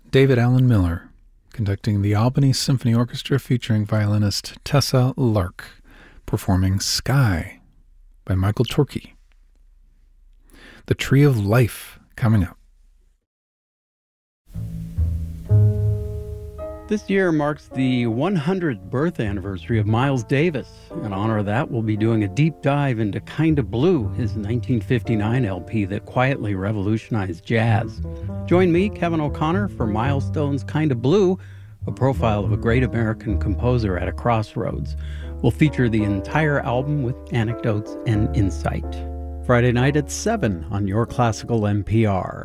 David Allen Miller, conducting the Albany Symphony Orchestra featuring violinist Tessa Lark, performing Sky by Michael Torke. The Tree of Life coming up. This year marks the 100th birth anniversary of Miles Davis. In honor of that, we'll be doing a deep dive into Kinda Blue, his 1959 LP that quietly revolutionized jazz. Join me, Kevin O'Connor, for Milestones Kinda Blue, a profile of a great American composer at a crossroads. We'll feature the entire album with anecdotes and insight. Friday night at 7 on Your Classical NPR.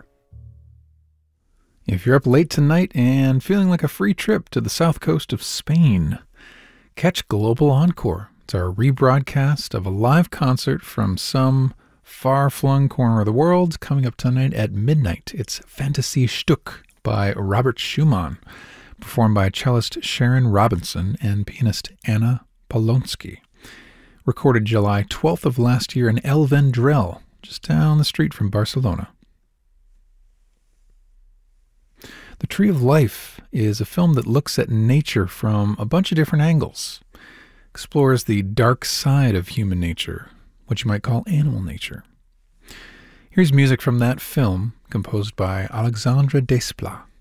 If you're up late tonight and feeling like a free trip to the south coast of Spain, catch Global Encore. It's our rebroadcast of a live concert from some far-flung corner of the world coming up tonight at midnight. It's Fantasy Stück by Robert Schumann, performed by cellist Sharon Robinson and pianist Anna Polonsky. Recorded July 12th of last year in El Vendrell, just down the street from Barcelona. The Tree of Life is a film that looks at nature from a bunch of different angles, explores the dark side of human nature, what you might call animal nature. Here's music from that film, composed by Alexandre Desplat.